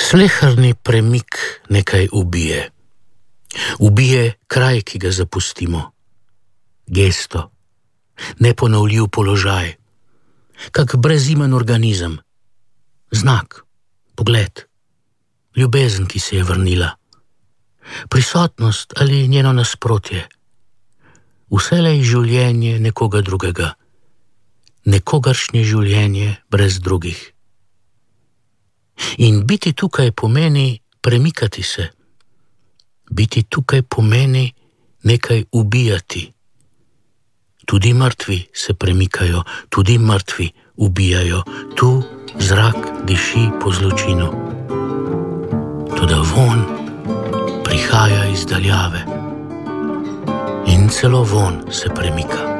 Sleherni premik nekaj ubije. Ubije kraj, ki ga zapustimo. Gesto, neponovljiv položaj, kak brezimen organizem. Znak, pogled, ljubezen, ki se je vrnila. Prisotnost ali njeno nasprotje. Vselej življenje nekoga drugega. Nekogaršnje življenje brez drugih. In biti tukaj pomeni premikati se. Biti tukaj pomeni nekaj ubijati. Tudi mrtvi se premikajo, tudi mrtvi ubijajo. Tu zrak diši po zločinu. Toda vonj prihaja iz daljave. In celo vonj se premika.